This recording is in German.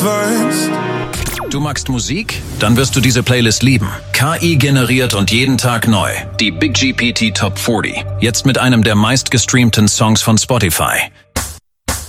advanced. Du magst Musik? Dann wirst du diese Playlist lieben. KI generiert und jeden Tag neu. Die Big GPT Top 40. Jetzt mit einem der meistgestreamten Songs von Spotify.